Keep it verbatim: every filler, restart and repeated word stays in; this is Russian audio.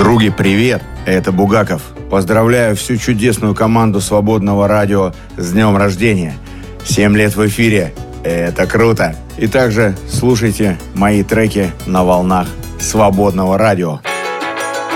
Други, привет! Это Бугаков. Поздравляю всю чудесную команду Свободного радио с днем рождения. Семь лет в эфире. Это круто. И также слушайте мои треки на волнах Свободного радио.